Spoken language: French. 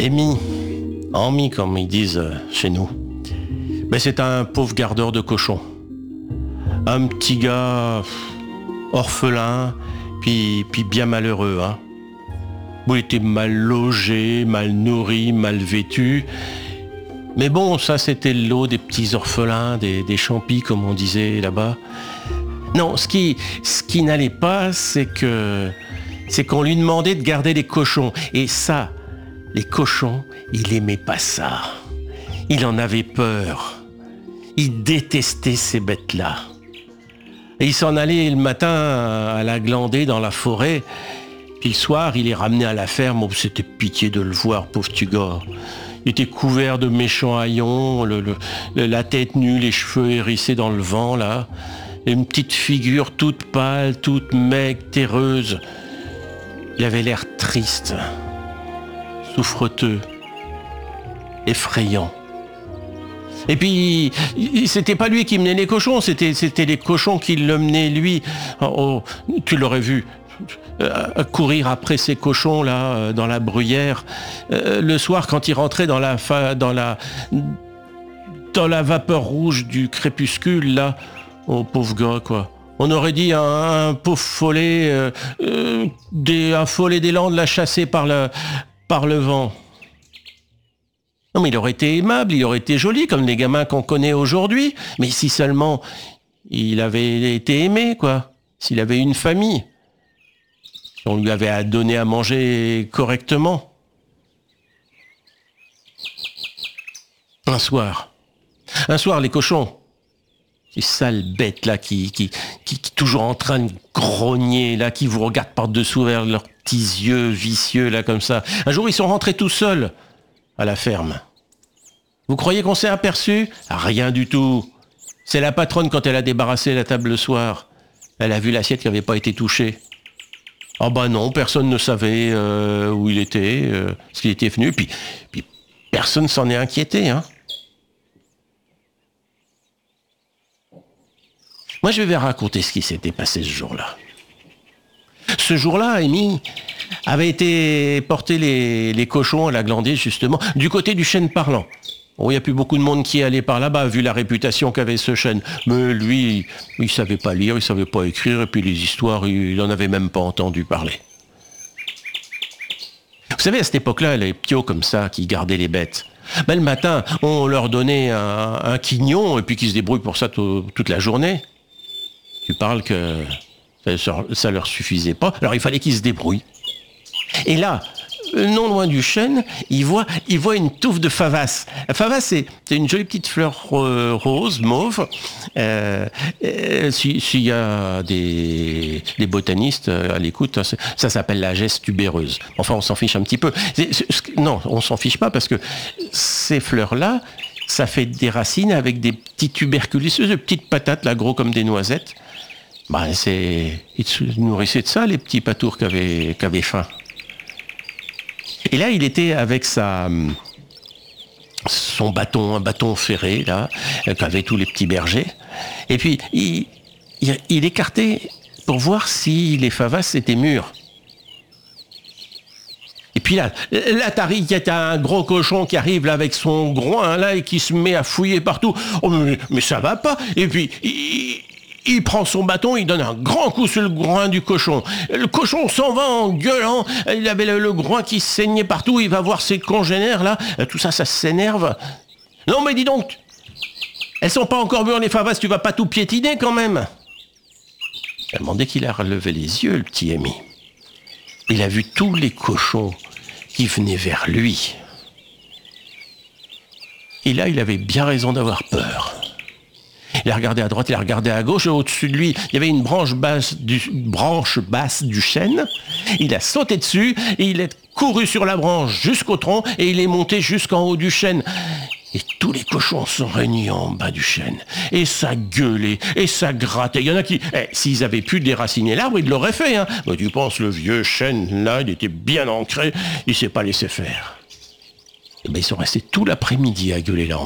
Amy, Ami comme ils disent chez nous, ben, c'est un pauvre gardeur de cochons. Un petit gars orphelin, puis bien malheureux. Hein. Bon, il était mal logé, mal nourri, mal vêtu. Mais bon, ça c'était le lot des petits orphelins, des champis comme on disait là-bas. Non, ce qui n'allait pas, c'est qu'on lui demandait de garder les cochons. Et ça, les cochons, il aimait pas ça. Il en avait peur. Il détestait ces bêtes-là. Et il s'en allait le matin à la glander dans la forêt. Puis le soir, il les ramenait à la ferme. Oh, c'était pitié de le voir, pauvre petit gars. Il était couvert de méchants haillons, la tête nue, les cheveux hérissés dans le vent, là. Une petite figure toute pâle, toute maigre, terreuse. Il avait l'air triste, souffreteux, effrayant. Et puis, c'était pas lui qui menait les cochons, c'était les cochons qui le menaient lui. Oh, tu l'aurais vu. Courir après ces cochons là dans la bruyère le soir quand il rentrait dans la vapeur rouge du crépuscule là, oh pauvre gars quoi. On aurait dit un pauvre follet un follet des Landes l'a chassé par le vent. Non mais il aurait été aimable, il aurait été joli comme les gamins qu'on connaît aujourd'hui, mais si seulement il avait été aimé quoi, s'il avait une famille. On lui avait donné à manger correctement. Un soir, les cochons, ces sales bêtes là qui toujours en train de grogner là, qui vous regardent par-dessous vers leurs petits yeux vicieux là comme ça. Un jour, ils sont rentrés tout seuls à la ferme. Vous croyez qu'on s'est aperçu ? Rien du tout. C'est la patronne quand elle a débarrassé la table le soir. Elle a vu l'assiette qui n'avait pas été touchée. Ah bah non, personne ne savait où il était, ce qu'il était venu, puis personne s'en est inquiété. Hein. Moi, je vais raconter ce qui s'était passé ce jour-là. Ce jour-là, Amy avait été porter les cochons à la glandée, justement, du côté du chêne parlant. Bon, il n'y a plus beaucoup de monde qui allait par là-bas, vu la réputation qu'avait ce chêne. Mais lui, il savait pas lire, il savait pas écrire, et puis les histoires, il en avait même pas entendu parler. Vous savez, à cette époque-là, les piots comme ça, qui gardaient les bêtes, ben, le matin, on leur donnait un quignon, et puis qu'ils se débrouillent pour ça toute la journée. Tu parles que ça leur suffisait pas, alors il fallait qu'ils se débrouillent. Et là, non loin du chêne, il voit une touffe de favas. La favas, c'est une jolie petite fleur rose, mauve. S'il y a des botanistes à l'écoute, ça s'appelle la geste tubéreuse. Enfin, on s'en fiche un petit peu. Non, on s'en fiche pas parce que ces fleurs-là, ça fait des racines avec des petits tubercules, de petites patates, là, gros comme des noisettes. Ben, ils se nourrissaient de ça, les petits patours qui avaient faim. Et là, il était avec son bâton, un bâton ferré, là, qu'avaient tous les petits bergers. Et puis, il écartait pour voir si les favas étaient mûres. Et puis là, il y a un gros cochon qui arrive là avec son groin, là, et qui se met à fouiller partout. Oh, mais ça va pas. Et puis, il prend son bâton, il donne un grand coup sur le groin du cochon. Le cochon s'en va en gueulant. Il avait le groin qui saignait partout. Il va voir ses congénères, là. Tout ça s'énerve. Non, mais dis donc, elles sont pas encore mûres, les favas. Tu vas pas tout piétiner, quand même. Dès qu'il a relevé les yeux, le petit Amy, il a vu tous les cochons qui venaient vers lui. Et là, il avait bien raison d'avoir peur. Il a regardé à droite, il a regardé à gauche, et au-dessus de lui, il y avait une branche basse du chêne. Il a sauté dessus, et il est couru sur la branche jusqu'au tronc, et il est monté jusqu'en haut du chêne. Et tous les cochons sont réunis en bas du chêne. Et ça gueulait, et ça grattait. Il y en a qui, s'ils avaient pu déraciner l'arbre, ils l'auraient fait. Hein. Mais tu penses, le vieux chêne, là, il était bien ancré, il s'est pas laissé faire. Et ben, ils sont restés tout l'après-midi à gueuler là